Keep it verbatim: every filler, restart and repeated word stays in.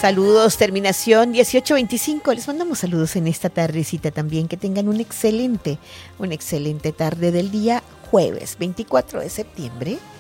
Saludos, terminación dieciocho veinticinco. Les mandamos saludos en esta tardecita también. Que tengan un excelente, una excelente tarde del día jueves veinticuatro de septiembre